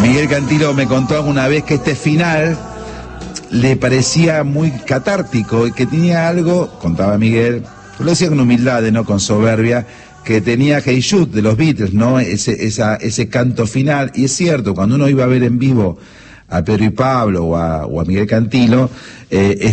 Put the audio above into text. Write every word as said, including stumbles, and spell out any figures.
Miguel Cantilo me contó alguna vez que este final le parecía muy catártico y que tenía algo, contaba Miguel, lo decía con humildad, no con soberbia, que tenía Hey Jude de los Beatles, ¿no? Ese, esa, ese canto final. Y es cierto, cuando uno iba a ver en vivo a Pedro y Pablo o a, o a Miguel Cantilo, eh,